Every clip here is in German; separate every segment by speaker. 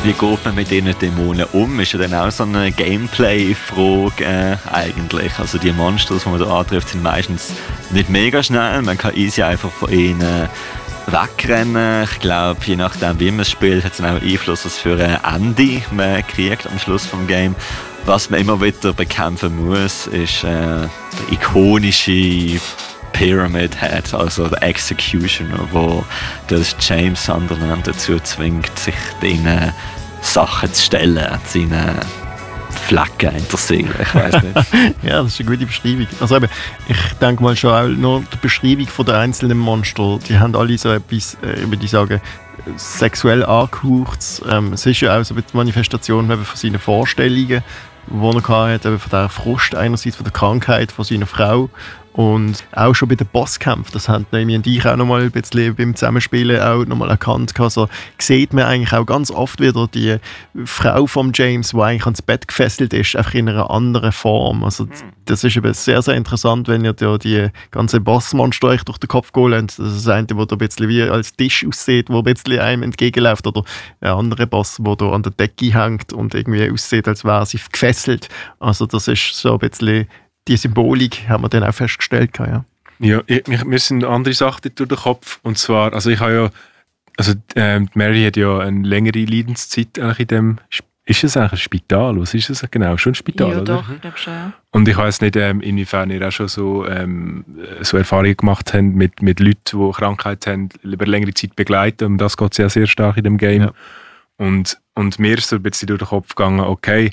Speaker 1: wie geht man mit diesen Dämonen um? Ist ja dann auch so eine Gameplay-Frage eigentlich. Also die Monster, die man da antrifft, sind meistens nicht mega schnell. Man kann easy einfach von ihnen wegrennen. Ich glaube, je nachdem, wie man es spielt, hat es auch Einfluss, was für ein Ende man kriegt am Schluss des Games. Was man immer wieder bekämpfen muss, ist der ikonische Pyramid Head, also der Executioner, wo das James Sunderland dazu zwingt, sich diesen Sachen zu stellen, seinen Flecken in der Seele, ich weiss nicht.
Speaker 2: Ja, das ist eine gute Beschreibung. Also eben, ich denke mal schon auch nur die Beschreibung der einzelnen Monster, die haben alle so etwas, ich würde sagen, sexuell angehaucht. Es ist ja auch so eine Manifestation von seinen Vorstellungen, die er hatte, eben von der Frust einerseits, von der Krankheit von seiner Frau. Und auch schon bei den Bosskämpfen, das haben Amy und ich auch noch mal ein bisschen beim Zusammenspielen auch noch mal erkannt. Also sieht man eigentlich auch ganz oft wieder die Frau von James, die eigentlich ans Bett gefesselt ist, einfach in einer anderen Form. Also das ist eben sehr, sehr interessant, wenn ihr da die ganzen Bossmonster euch durch den Kopf gehen lasst. Das ist eine, der ein bisschen wie als Tisch aussieht, wo ein bisschen einem entgegenläuft. Oder ein anderer Boss, der da an der Decke hängt und irgendwie aussieht, als wäre sie gefesselt. Also das ist so ein bisschen die Symbolik, haben wir dann auch festgestellt. Ja,
Speaker 3: mir sind andere Sachen durch den Kopf. Und zwar, also ich habe ja, Mary hat ja eine längere Leidenszeit eigentlich in dem, ist es eigentlich ein Spital? Was ist es genau? Schon ein Spital,
Speaker 4: ja,
Speaker 3: oder?
Speaker 4: Doch, ich glaube schon, ja.
Speaker 3: Und ich weiß nicht, inwiefern ihr auch schon so Erfahrungen gemacht habt mit Leuten, die Krankheit haben, über längere Zeit begleiten. Um das geht es ja sehr stark in dem Game. Ja. Und mir ist so ein bisschen durch den Kopf gegangen, okay,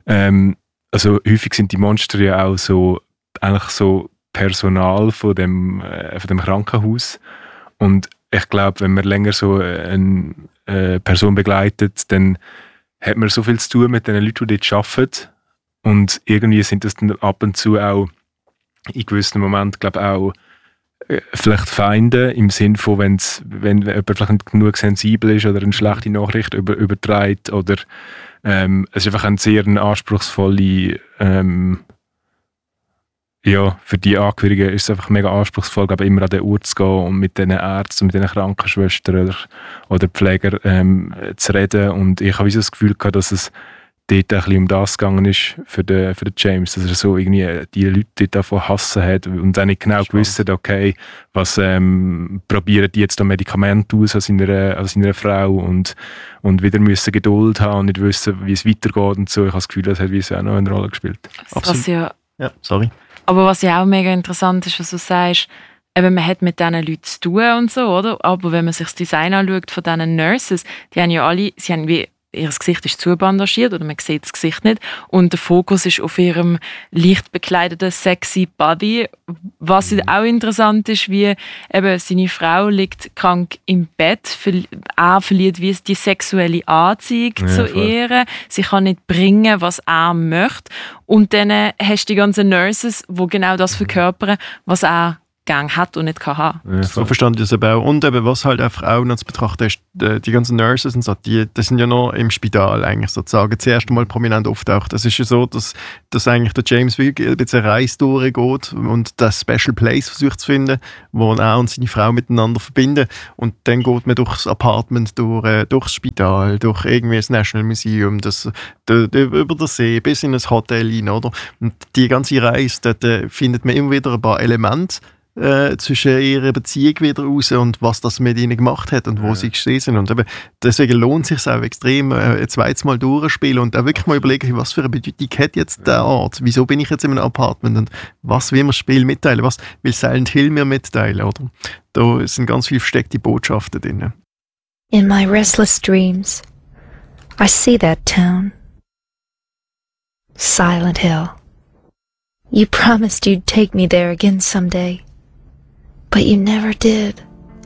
Speaker 3: also häufig sind die Monster ja auch so eigentlich so Personal von dem Krankenhaus. Und ich glaube, wenn man länger so eine Person begleitet, dann hat man so viel zu tun mit den Leuten, die dort arbeiten. Und irgendwie sind das dann ab und zu auch in gewissen Momenten, glaube ich, auch vielleicht Feinde, im Sinne von, wenn jemand vielleicht nicht genug sensibel ist oder eine schlechte Nachricht überträgt oder es ist einfach eine sehr anspruchsvolle, für die Angehörigen ist es einfach mega anspruchsvoll, glaube ich, immer an den Ort zu gehen und mit den Ärzten, mit den Krankenschwestern oder Pflegern zu reden. Und ich habe so das Gefühl gehabt, dass es dort ein bisschen um das gegangen ist für den James, dass er so irgendwie die Leute dort davon hassen hat und dann nicht genau gewusst hat, okay, was probieren die jetzt da Medikamente aus an seiner Frau und wieder müssen Geduld haben und nicht wissen, wie es weitergeht und so. Ich habe das Gefühl, das hat wie so auch noch eine Rolle gespielt.
Speaker 2: Sorry.
Speaker 4: Aber was ja auch mega interessant ist, was du sagst, eben, man hat mit diesen Leuten zu tun und so, oder? Aber wenn man sich das Design anschaut von diesen Nurses, die haben ja alle, sie haben wie ihr Gesicht ist zubandagiert oder man sieht das Gesicht nicht und der Fokus ist auf ihrem leicht bekleideten sexy Body. Was auch interessant ist, wie eben seine Frau liegt krank im Bett, er verliert wie die sexuelle Anziehung zu ihr, sie kann nicht bringen, was er möchte und dann hast du die ganzen Nurses, die genau das verkörpern, was er Gang hat und nicht kann haben.
Speaker 2: Ja, so verstand ich das eben auch. Und eben, was halt einfach auch noch zu betrachten ist, die ganzen Nurses und so, die sind ja noch im Spital eigentlich sozusagen das erste Mal prominent auftaucht. Das ist ja so, dass eigentlich der James wirklich ein bisschen eine Reise durchgeht und das Special Place versucht zu finden, wo er und seine Frau miteinander verbinden. Und dann geht man durchs Apartment, durchs Spital, durch irgendwie das National Museum, über den See bis in ein Hotel rein, oder? Und die ganze Reise, dort findet man immer wieder ein paar Elemente zwischen ihrer Beziehung wieder raus und was das mit ihnen gemacht hat und wo sie gesehen sind. Und eben, deswegen lohnt es sich auch extrem, ein zweites Mal durchspielen und auch wirklich mal überlegen, was für eine Bedeutung hat jetzt der Ort? Wieso bin ich jetzt in einem Apartment? Und was will mir das Spiel mitteilen? Was will Silent Hill mir mitteilen? Oder? Da sind ganz viele versteckte Botschaften drin.
Speaker 5: In my restless dreams, I see that town. Silent Hill. You promised you'd take me there again someday. But you never did.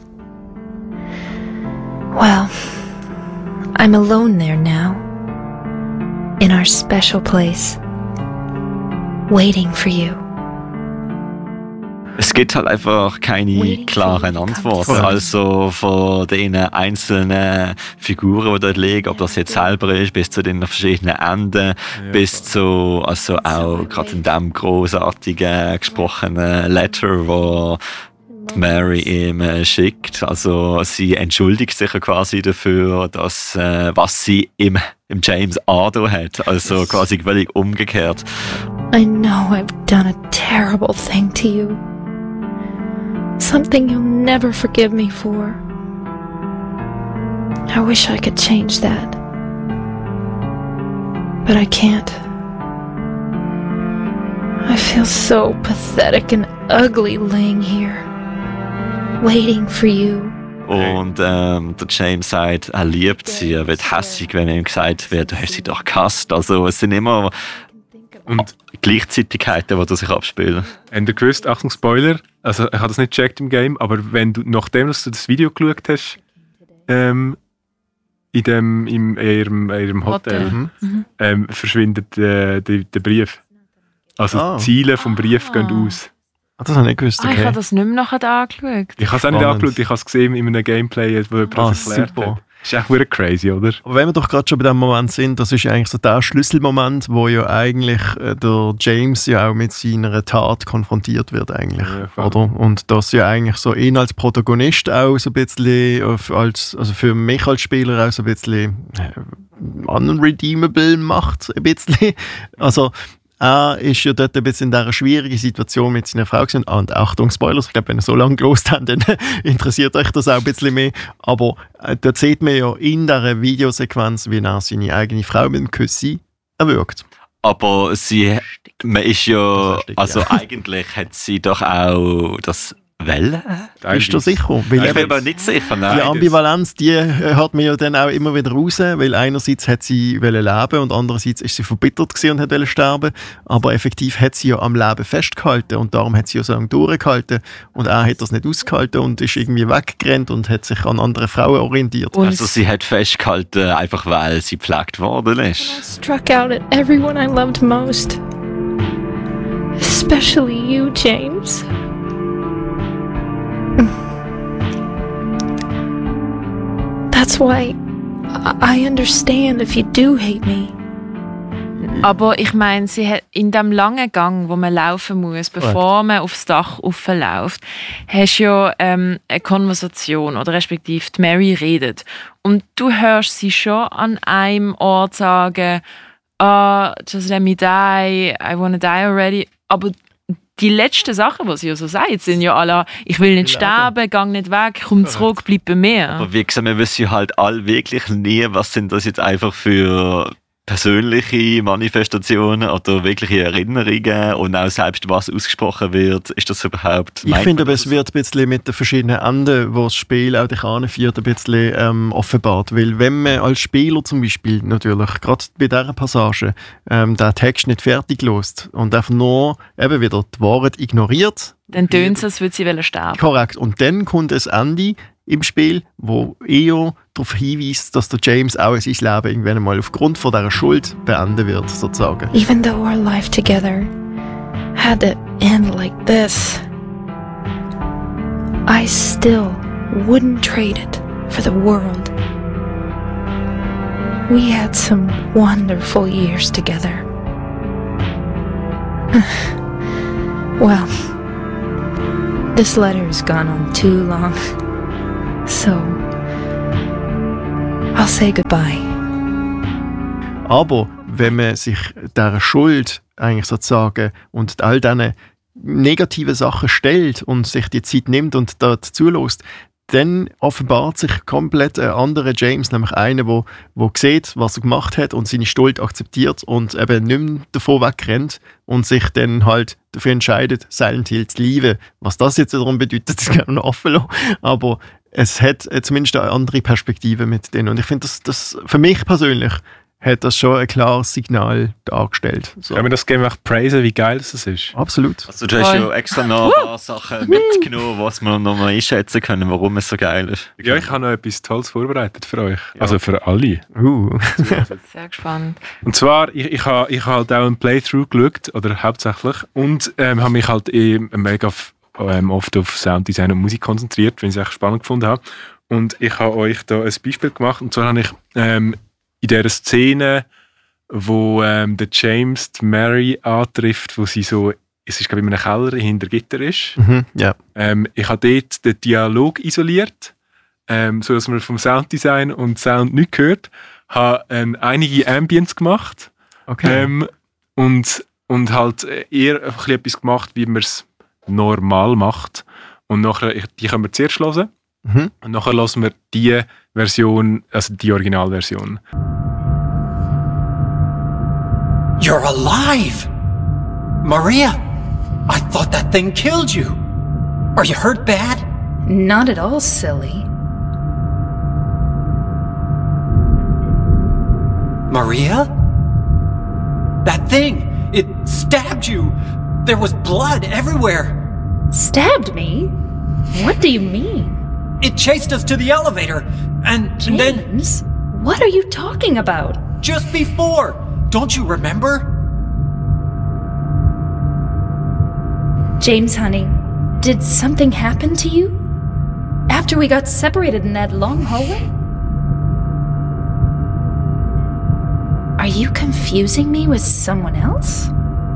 Speaker 5: Well, I'm alone there now. In our special place. Waiting for you.
Speaker 1: Es gibt halt einfach keine klaren Antworten. Also von den einzelnen Figuren, die dort liegen, ob das jetzt selber ist, bis zu den verschiedenen Enden, bis zu, also auch gerade in dem großartigen gesprochenen Letter, wo die Mary ihm schickt. Also sie entschuldigt sich ja quasi dafür, dass was sie im James Ardo hat. Also quasi völlig umgekehrt.
Speaker 5: I know I've done a terrible thing to you. Something you'll never forgive me for. I wish I could change that. But I can't. I feel so pathetic and ugly laying here, waiting for you.
Speaker 1: Und der James sagt, er liebt sie, er wird hässig, wenn ihm gesagt wird, du hast sie doch gehasst. Also es sind immer Gleichzeitigkeiten, die sich abspielen.
Speaker 3: Habt ihr gewusst, Achtung Spoiler, also ich habe das nicht gecheckt im Game, aber wenn du, nachdem dass du das Video geschaut hast, in ihrem Hotel, verschwindet der Brief. Also die Ziele vom Brief gehen aus.
Speaker 2: Das habe ich nicht gewusst, okay.
Speaker 4: Ich habe das nicht mehr nachher angeschaut.
Speaker 3: Ich habe es auch nicht angeschaut, ich habe es gesehen in einem Gameplay, wo jemand das erklärt hat. Das ist echt wirklich crazy, oder?
Speaker 2: Aber wenn wir doch gerade schon bei diesem Moment sind, das ist eigentlich so der Schlüsselmoment, wo ja eigentlich der James ja auch mit seiner Tat konfrontiert wird eigentlich, ja, oder? Und das ja eigentlich so ihn als Protagonist auch so ein bisschen, also für mich als Spieler auch so ein bisschen unredeemable macht, ein bisschen. Also er ist ja dort ein bisschen in dieser schwierigen Situation mit seiner Frau gewesen. Und Achtung, Spoilers, ich glaube, wenn ihr so lange gelost habt, dann interessiert euch das auch ein bisschen mehr. Aber dort sieht man ja in dieser Videosequenz, wie er seine eigene Frau mit dem Küssi erwürgt.
Speaker 1: Aber man ist ja, also eigentlich hat sie doch auch das Welle?
Speaker 2: Bist du sicher?
Speaker 1: Weil ich bin aber nicht sicher, nein.
Speaker 2: Die Ambivalenz, die hat man ja dann auch immer wieder raus, weil einerseits hat sie leben und andererseits ist sie verbittert gewesen und hat sterben, aber effektiv hat sie ja am Leben festgehalten und darum hat sie ja so lange durchgehalten und er hat das nicht ausgehalten und ist irgendwie weggerannt und hat sich an andere Frauen orientiert.
Speaker 1: Und also sie hat festgehalten, einfach weil sie gepflegt worden ist.
Speaker 5: I struck out at everyone I loved most. Especially you, James. That's why I understand if you do hate me.
Speaker 4: Aber ich meine, sie hat in dem langen Gang, wo man laufen muss, bevor man aufs Dach raufläuft, hast du ja eine Konversation oder respektive die Mary redet. Und du hörst sie schon an einem Ort sagen, just let me die, I wanna die already. Aber die letzten Sachen, die sie ja so sagt, sind ja alle, ich will nicht sterben, geh nicht weg, komm zurück, bleib bei mir.
Speaker 1: Aber wie gesagt, wir wissen ja halt alle wirklich nie, was sind das jetzt einfach für persönliche Manifestationen oder wirkliche Erinnerungen und auch selbst was ausgesprochen wird, ist das überhaupt...
Speaker 2: Ich finde aber, es wird ein bisschen mit den verschiedenen Enden, wo das Spiel auch dich anführt, ein bisschen offenbart. Weil wenn man als Spieler zum Beispiel natürlich, gerade bei dieser Passage, den Text nicht fertig lässt und einfach nur eben wieder die Wahrheit ignoriert...
Speaker 4: Dann tönt es, als würde sie sterben.
Speaker 2: Korrekt. Und dann kommt ein Ende im Spiel, wo eher darauf hinweist, dass der James auch sein Leben irgendwann einmal aufgrund von dieser Schuld beenden wird, sozusagen.
Speaker 5: Even though our life together had to end like this, I still wouldn't trade it for the world. We had some wonderful years together. Well, this letter has gone on too long. So, I'll say goodbye.
Speaker 2: Aber wenn man sich dieser Schuld eigentlich sozusagen und all diesen negativen Sachen stellt und sich die Zeit nimmt und dort zulässt, dann offenbart sich komplett ein anderer James, nämlich einer, der sieht, was er gemacht hat und seine Schuld akzeptiert und eben nicht mehr davon wegrennt und sich dann halt dafür entscheidet, Silent Hill zu lieben. Was das jetzt darum bedeutet, das kann man noch offen lassen. Aber es hat zumindest eine andere Perspektive mit denen. Und ich finde, das für mich persönlich hat das schon ein klares Signal dargestellt. So.
Speaker 3: Können wir das Game echt praisen, wie geil das ist?
Speaker 2: Absolut.
Speaker 1: Also du hast ja extra noch ein paar Sachen mitgenommen, was wir noch mal einschätzen können, warum es so geil ist.
Speaker 3: Ja, ich habe noch etwas Tolles vorbereitet für euch. Ja. Also für alle.
Speaker 4: Sehr gespannt.
Speaker 3: Und zwar, ich habe halt auch ein Playthrough geschaut, oder hauptsächlich, und habe mich halt mega oft auf Sounddesign und Musik konzentriert, weil ich es echt spannend gefunden habe. Und ich habe euch da ein Beispiel gemacht, und zwar habe ich in dieser Szene, wo der James die Mary antrifft, wo sie so es ist, glaube ich, in einem Keller hinter Gitter ist.
Speaker 2: Ja.
Speaker 3: Ich habe dort den Dialog isoliert, so dass man vom Sounddesign und Sound nicht hört. Habe einige Ambience gemacht.
Speaker 2: Okay.
Speaker 3: Und halt eher ein bisschen etwas gemacht, wie man es normal macht. Und nachher, die können wir zuerst hören. Und nachher hören wir die Version, also die Originalversion.
Speaker 6: You're alive! Maria! I thought that thing killed you! Are you hurt bad?
Speaker 5: Not at all, silly.
Speaker 6: Maria? That thing! It stabbed you! There was blood everywhere!
Speaker 5: Stabbed me? What do you mean?
Speaker 6: It chased us to the elevator, and then
Speaker 5: James, what are you talking about?
Speaker 6: just before! Don't you remember?
Speaker 5: James, honey, did something happen to you? After we got separated in that long hallway? Are you confusing me with someone else?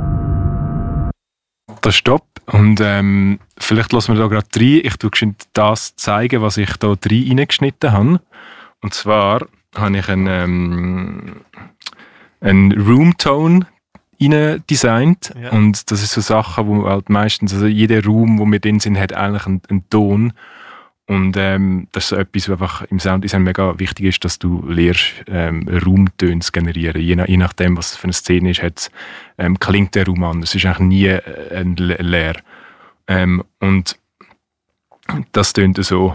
Speaker 3: Das Stopp. Und vielleicht lassen wir da gerade rein. Ich tue das zeigen, was ich da reingeschnitten habe. Und zwar habe ich einen Roomtone designt.
Speaker 2: Ja.
Speaker 3: Und das ist so Sachen, wo halt meistens, also jeder Raum, wo wir drin sind, hat eigentlich einen Ton. Und das ist so etwas, was einfach im Sounddesign mega wichtig ist, dass du lernst, Raumtöne zu generieren. Je nachdem, was es für eine Szene ist, klingt der Raum anders. Es ist eigentlich nie leer. Und das tönt so.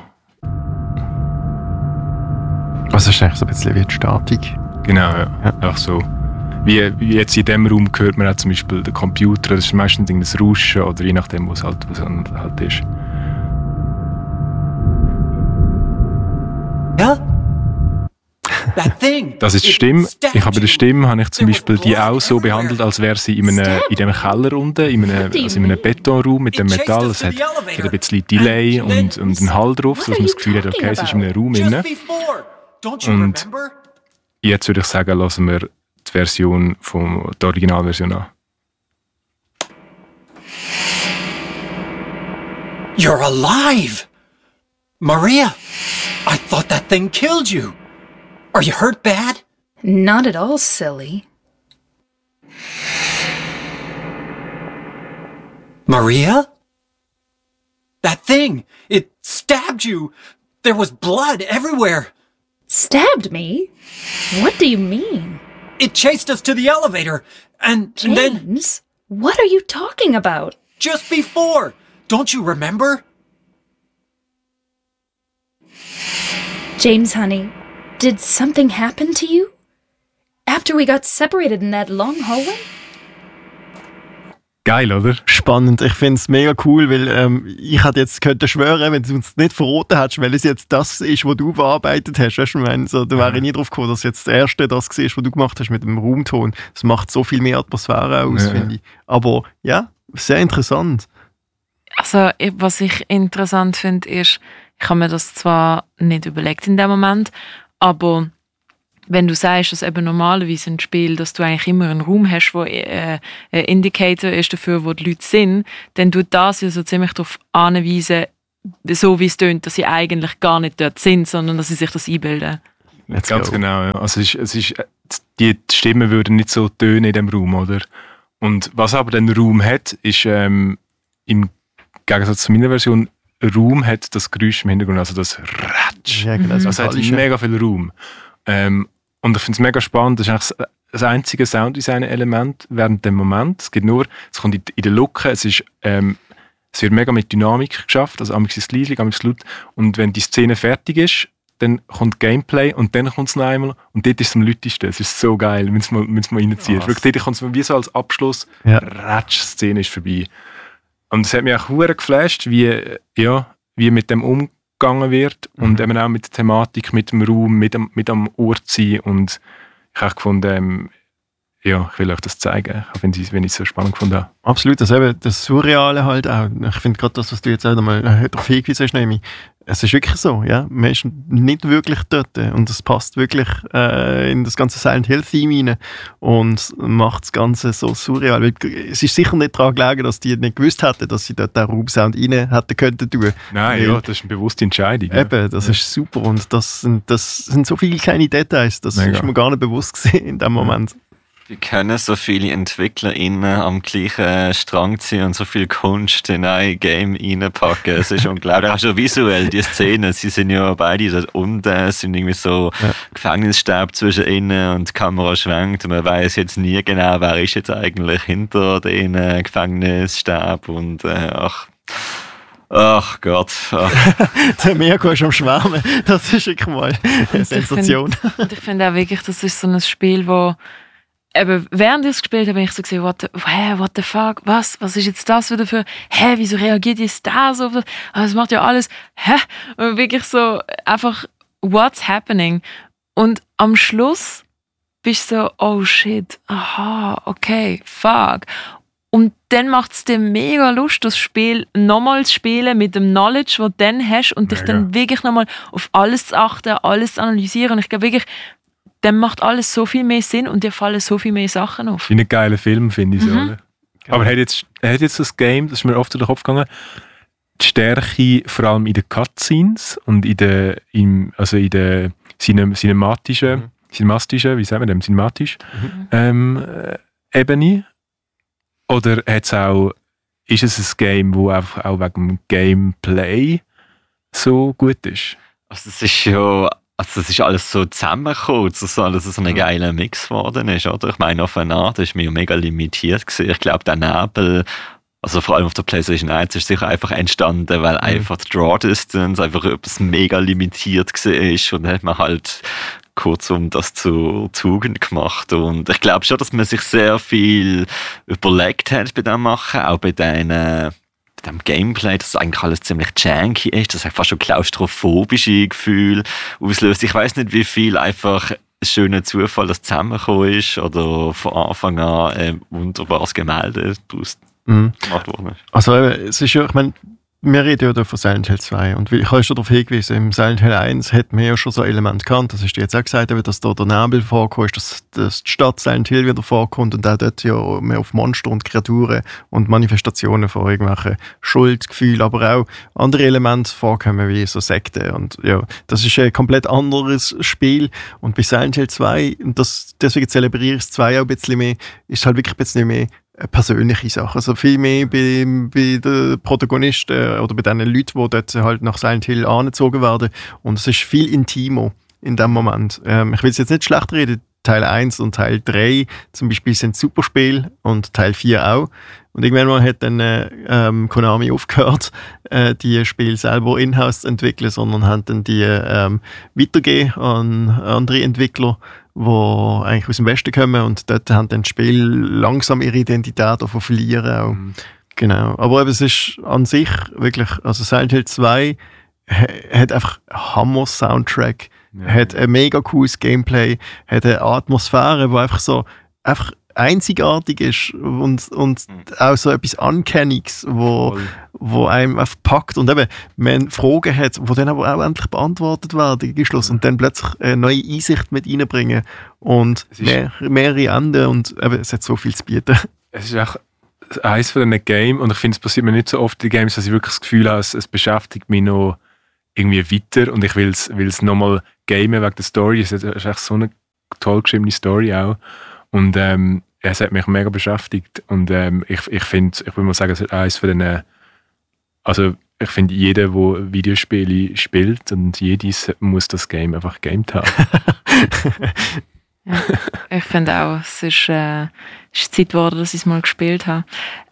Speaker 2: Also ist eigentlich so ein bisschen wie die Statik.
Speaker 3: Genau, ja. Einfach so. Wie jetzt in diesem Raum hört man auch zum Beispiel den Computer, das ist meistens ein Rauschen oder je nachdem, was halt ist.
Speaker 6: Yeah? That thing!
Speaker 3: Das ist die
Speaker 6: it
Speaker 3: Stimme.
Speaker 6: stabbed
Speaker 3: Ich habe bei der
Speaker 6: you.
Speaker 3: Stimme habe ich zum
Speaker 6: There was
Speaker 3: Beispiel die
Speaker 6: blood
Speaker 3: auch so
Speaker 6: everywhere.
Speaker 3: behandelt, als wäre sie in dem Keller unten, in einem Betonraum mit dem Metall. Es hat ein bisschen Delay und einen Hall drauf, sodass man das Gefühl hat, okay, es ist in einem Raum
Speaker 6: Just
Speaker 3: drin.
Speaker 6: before! Don't you
Speaker 3: Und-
Speaker 6: remember?
Speaker 3: Jetzt würde ich sagen, lassen wir die Version der Originalversion an.
Speaker 6: You're alive! Maria! I thought that thing killed you! Are you hurt bad?
Speaker 5: Not at all, silly.
Speaker 6: Maria? That thing! It stabbed you! There was blood everywhere!
Speaker 5: Stabbed me? What do you mean?
Speaker 6: It chased us to the elevator, and then
Speaker 5: James, what are you talking about?
Speaker 6: just before! Don't you remember?
Speaker 5: James, honey, did something happen to you? After we got separated in that long hallway?
Speaker 3: Geil, oder?
Speaker 2: Spannend. Ich finde es mega cool, weil ich hätte jetzt könnte schwören, wenn du uns nicht verraten hättest, weil es jetzt das ist, was du bearbeitet hast. Weißt du, ich meine, so, da wäre ich nie drauf gekommen, dass jetzt das Erste das war, was du gemacht hast mit dem Raumton. Das macht so viel mehr Atmosphäre aus, finde ich. Aber ja, sehr interessant.
Speaker 4: Also, was ich interessant finde, ist, ich habe mir das zwar nicht überlegt in dem Moment, aber wenn du sagst, dass eben normalerweise ein Spiel, dass du eigentlich immer einen Raum hast, wo ein Indicator ist dafür, wo die Leute sind, dann tut das ja so ziemlich darauf anweisen, so wie es tönt, dass sie eigentlich gar nicht dort sind, sondern dass sie sich das einbilden.
Speaker 2: Let's
Speaker 3: Ganz
Speaker 2: go.
Speaker 3: genau, ja. Also es ist, die Stimmen würden nicht so tönen in dem Raum, oder? Und was aber den Raum hat, ist im Gegensatz zu meiner Version, Raum hat das Geräusch im Hintergrund, also das Ratsch.
Speaker 2: Ja, genau,
Speaker 3: Also es hat mega viel Raum. Und ich finde es mega spannend, das ist eigentlich das einzige Sounddesign-Element während dem Moment. Es kommt in der Lücke, es wird mega mit Dynamik geschafft, also amigs ist es leise, amigs laut. Und wenn die Szene fertig ist, dann kommt Gameplay und dann kommt es noch einmal und dort ist es am lautesten. Es ist so geil, wenn es mal reinzieht. Wirklich, dort kommt es wie so als Abschluss,
Speaker 2: Ja.
Speaker 3: Ratsch-Szene ist vorbei. Und es hat mich auch verdammt geflasht, wie mit dem umgegangen wird und eben auch mit der Thematik, mit dem Raum, mit am Ort sein. Und ich habe gefunden, ich will euch das zeigen, auch wenn ich es so spannend gefunden habe.
Speaker 2: Absolut, das eben das Surreale halt auch. Ich finde gerade das, was du jetzt auch nochmal darauf hingewiesen hast, nämlich, Es ist wirklich so, ja. Man ist nicht wirklich dort und es passt wirklich in das ganze Silent Hill-Theme rein und macht das Ganze so surreal. Weil es ist sicher nicht daran gelegen, dass die nicht gewusst hätten, dass sie dort den Raumsound rein hätten könnten tun.
Speaker 3: Nein, ja, das ist eine bewusste Entscheidung.
Speaker 2: Eben, das ist super und das sind so viele kleine Details, das ist mir gar nicht bewusst gewesen in dem Moment.
Speaker 1: Wie können so viele EntwicklerInnen am gleichen Strang ziehen und so viel Kunst in ein Game reinpacken? Es ist unglaublich. Auch schon visuell, die Szenen, sie sind ja beide dort unten, es sind irgendwie so Gefängnisstaub zwischen ihnen und die Kamera schwenkt und man weiß jetzt nie genau, wer ist jetzt eigentlich hinter den Gefängnisstaub und ach Gott.
Speaker 2: Der Mirko ist am Schwärmen. Das ist wirklich mal eine Sensation.
Speaker 4: Ich finde auch wirklich, das ist so ein Spiel, wo eben, während ich es gespielt habe, bin ich so gesehen, what the fuck, was ist jetzt das wieder für, wieso reagiert jetzt da so? Das macht ja alles, und wirklich so einfach, what's happening? Und am Schluss bist du so, oh shit, aha, okay, fuck. Und dann macht es dir mega Lust, das Spiel nochmal zu spielen mit dem Knowledge, das du dann hast und dich dann wirklich nochmal auf alles zu achten, alles zu analysieren. Und ich glaube wirklich, dann macht alles so viel mehr Sinn und dir fallen so viel mehr Sachen auf.
Speaker 3: Wie ein geiler Film, finde ich so. Oder? Aber hat jetzt das Game, das ist mir oft durch den Kopf gegangen, die Stärke vor allem in den Cutscenes und in der cinematischen, wie sagen wir dem, cinematisch Ebene? Oder ist es ein Game, das auch wegen dem Gameplay so gut ist?
Speaker 1: Also es ist alles so zusammengekommen, dass alles so ein geiler Mix geworden ist, oder? Ich meine, auf eine Art ist mir mega limitiert gewesen. Ich glaube, der Nebel, also vor allem auf der PlayStation 1, ist sicher einfach entstanden, weil einfach die Draw Distance einfach etwas mega limitiert war und dann hat man halt kurzum das zur Tugend gemacht. Und ich glaube schon, dass man sich sehr viel überlegt hat bei dem Machen, auch bei dem Gameplay, dass eigentlich alles ziemlich janky ist, dass es fast schon klaustrophobische Gefühle auslöst. Ich weiß nicht, wie viel einfach ein schöner Zufall, dass zusammengekommen ist oder von Anfang an ein wunderbares Gemälde daraus gemacht worden ist.
Speaker 2: Also es ist ja, ich meine, wir reden ja von Silent Hill 2 und ich habe schon darauf hingewiesen, im Silent Hill 1 hat man ja schon so Elemente gekannt, das hast du jetzt auch gesagt, dass da der Nebel vorkommt, dass die Stadt Silent Hill wieder vorkommt und auch dort ja mehr auf Monster und Kreaturen und Manifestationen von irgendwelchen Schuldgefühlen, aber auch andere Elemente vorkommen, wie so Sekten und ja, das ist ein komplett anderes Spiel und bei Silent Hill 2, und deswegen zelebriere ich es 2 auch ein bisschen mehr, ist halt wirklich ein bisschen mehr eine persönliche Sache. Also viel mehr bei den Protagonisten oder bei den Leuten, die dort halt nach Silent Hill angezogen werden. Und es ist viel intimer in dem Moment. Ich will es jetzt nicht schlecht reden. Teil 1 und Teil 3 zum Beispiel sind super Spiele und Teil 4 auch. Und irgendwann mal hat dann Konami aufgehört, die Spiele selber in-house zu entwickeln, sondern haben dann die weitergegeben an andere Entwickler, die eigentlich aus dem Westen kommen und dort haben dann die Spiele langsam ihre Identität verlieren auch. Genau. Aber eben, es ist an sich wirklich, also Silent Hill 2 hat einfach Hammer-Soundtrack, hat ein mega cooles Gameplay, hat eine Atmosphäre, die einfach einzigartig ist und auch so etwas Uncanniges, wo einem einfach packt und eben, man Fragen hat, die dann aber auch endlich beantwortet werden gegen Schluss und dann plötzlich eine neue Einsicht mit reinbringen und mehrere Enden und eben, es hat so viel zu bieten.
Speaker 3: Es ist auch eines von diesen Games und ich finde, es passiert mir nicht so oft in Games, dass ich wirklich das Gefühl habe, es beschäftigt mich noch irgendwie weiter und ich will es nochmal gamen wegen der Story. Es ist echt so eine toll geschriebene Story auch. Und es hat mich mega beschäftigt. Und ich würde mal sagen, es ist eines von den. Also, ich finde, jeder, der Videospiele spielt und jedes muss das Game einfach gegamed haben.
Speaker 4: Ja, ich finde auch, es ist Zeit geworden, dass ich es mal gespielt habe.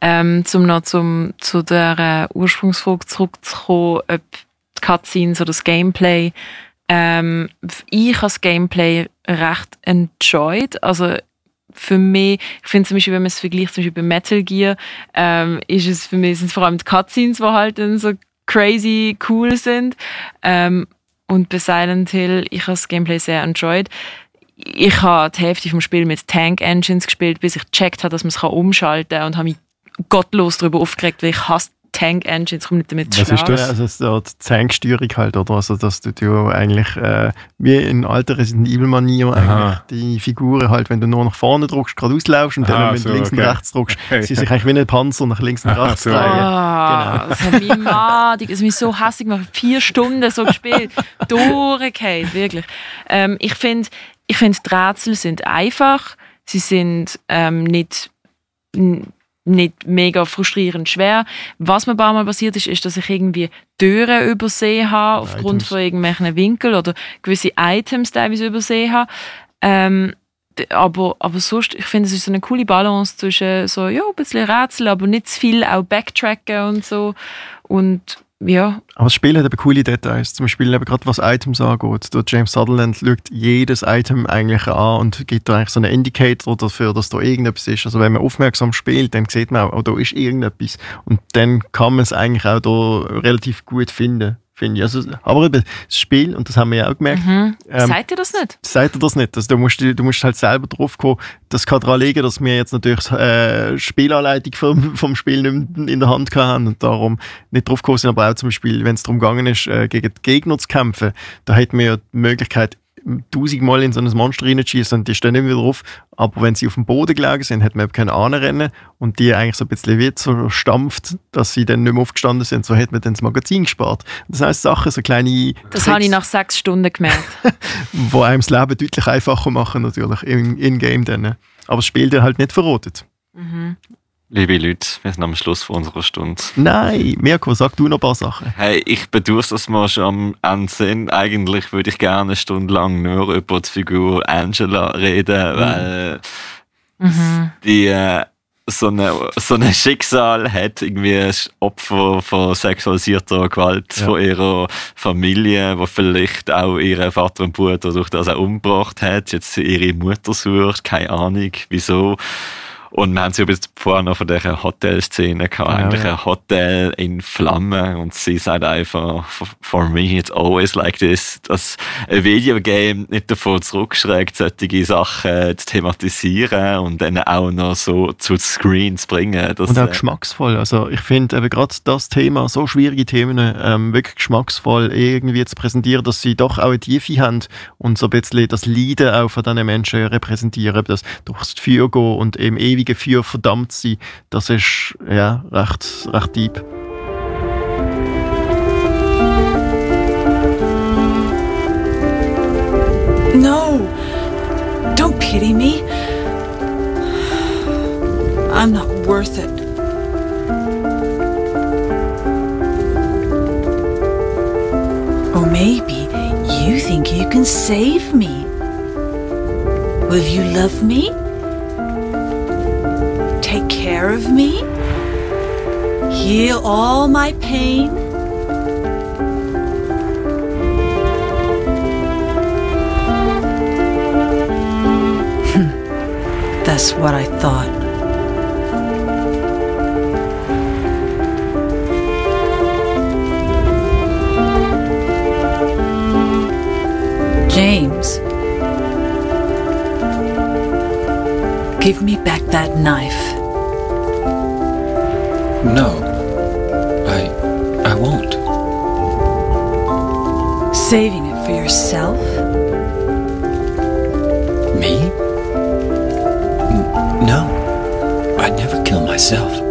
Speaker 4: Zu der Ursprungsfrage zurückzukommen, ob die Cutscenes oder das Gameplay. Ich habe das Gameplay recht enjoyed. Also für mich, ich finde zum Beispiel, wenn man es vergleicht, zum Beispiel bei Metal Gear, ist es für mich, sind es vor allem die Cutscenes, die halt dann so crazy cool sind. Und bei Silent Hill, ich habe das Gameplay sehr enjoyed. Ich habe die Hälfte vom Spiel mit Tank Engines gespielt, bis ich gecheckt habe, dass man es umschalten kann und habe mich gottlos darüber aufgeregt, weil ich hasse Tank-Engines, komm nicht damit
Speaker 3: Was ist das?
Speaker 2: Also so die Tanksteuerung halt, oder? Also dass du eigentlich wie in alter Resident Evil-Manier eigentlich die Figuren halt, wenn du nur nach vorne drückst, gerade auslaufst und dann, wenn du links und rechts drückst, sie sich eigentlich wie ein Panzer nach links und rechts drehen.
Speaker 4: Genau. Das hat mich madig, das hat mich so hässlich gemacht. 4 Stunden so gespielt, durchgefallen, wirklich. Ich finde, die Rätsel sind einfach, sie sind nicht mega frustrierend schwer. Was mir ein paar Mal passiert ist, dass ich irgendwie Türen übersehen habe, aufgrund von irgendwelchen Winkeln oder gewisse Items teilweise übersehen habe. Aber sonst, ich finde, es ist so eine coole Balance zwischen so, ja, ein bisschen Rätsel, aber nicht zu viel auch Backtracken und so. Und ja.
Speaker 2: Aber das Spiel hat eben coole Details. Zum Beispiel eben gerade was Items angeht. Der James Sutherland schaut jedes Item eigentlich an und gibt da eigentlich so einen Indicator dafür, dass da irgendetwas ist. Also wenn man aufmerksam spielt, dann sieht man auch, oh, da ist irgendetwas. Und dann kann man es eigentlich auch da relativ gut finden. Finde ich. Also, aber eben das Spiel, und das haben wir ja auch gemerkt.
Speaker 4: Sagt ihr das nicht?
Speaker 2: Sagt ihr das nicht? Also, du musst halt selber drauf kommen. Das kann daran liegen, dass wir jetzt natürlich Spielanleitung vom Spiel nicht mehr in der Hand haben und darum nicht drauf gekommen sind. Aber auch zum Beispiel, wenn es darum gegangen ist, gegen die Gegner zu kämpfen, da hätten wir ja die Möglichkeit, 1000-mal in so ein Monster reinzuschießen und die stehen nicht wieder drauf. Aber wenn sie auf dem Boden gelegen sind, hätte man eben können anrennen und die eigentlich so ein bisschen wie so stampft, dass sie dann nicht mehr aufgestanden sind. So hätte man dann das Magazin gespart. Das heisst, Sachen, so kleine
Speaker 4: Das habe ich nach 6 Stunden gemerkt.
Speaker 2: die einem das Leben deutlich einfacher machen, natürlich, in-game dann. Aber das Spiel dir halt nicht verrotet.
Speaker 1: Liebe Leute, wir sind am Schluss von unserer Stunde.
Speaker 2: Nein, Mirko, sag du noch ein paar Sachen.
Speaker 1: Hey, ich bedauere, dass wir schon am Ende sind. Eigentlich würde ich gerne eine Stunde lang nur über die Figur Angela reden, weil die so ein Schicksal hat, irgendwie ein Opfer von sexualisierter Gewalt von ihrer Familie, wo vielleicht auch ihren Vater und Bruder durch das auch umgebracht hat, jetzt ihre Mutter sucht, keine Ahnung wieso. Und wir haben sie übrigens vorher noch von dieser Hotelszene gehabt, eigentlich ein Hotel in Flammen. Und sie sagt einfach, for me it's always like this, dass ein Videogame nicht davon zurückschreckt, solche Sachen zu thematisieren und dann auch noch so zu Screen zu bringen.
Speaker 2: Und auch geschmacksvoll. Also ich finde eben gerade das Thema, so schwierige Themen, wirklich geschmacksvoll irgendwie zu präsentieren, dass sie doch auch eine Tiefe haben und so ein bisschen das Leiden auch von diesen Menschen repräsentieren, das durchs Feuer gehen und eben ewige Feuer verdammt sein, das ist ja recht deep.
Speaker 7: No, don't pity me. I'm not worth it. Or maybe you think you can save me. Will you love me? Take care of me? Heal all my pain? That's what I thought. James, give me back that knife.
Speaker 6: No, I won't.
Speaker 7: Saving it for yourself?
Speaker 6: Me? No, I'd never kill myself.